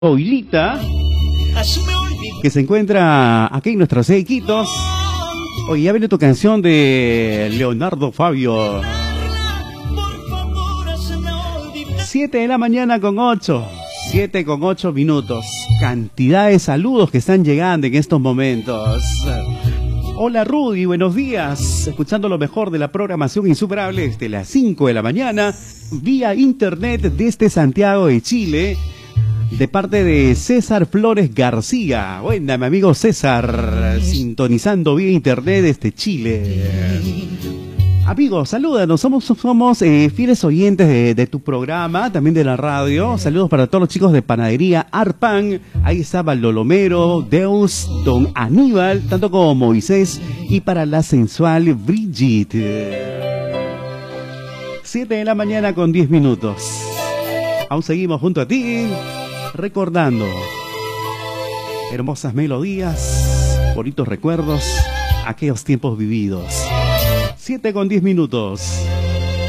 Oilita, que se encuentra aquí en nuestros Iquitos. Oye, ya viene tu canción de Leonardo Fabio. 7 de la mañana con 8. 7 con 8 minutos. Cantidad de saludos que están llegando en estos momentos. Hola Rudy, buenos días. Escuchando lo mejor de la programación insuperable desde las 5 de la mañana, vía internet desde Santiago de Chile, de parte de César Flores García. Buena, mi amigo César, sintonizando vía internet desde Chile. Amigos, salúdanos, somos fieles oyentes de tu programa, también de la radio. Saludos para todos los chicos de Panadería Arpan. Ahí estaba Lolomero, Deus, Don Aníbal, tanto como Moisés, y para la sensual Brigitte. 7 de la mañana con 10 minutos. Aún seguimos junto a ti, recordando hermosas melodías, bonitos recuerdos, aquellos tiempos vividos. 7 con 10 minutos.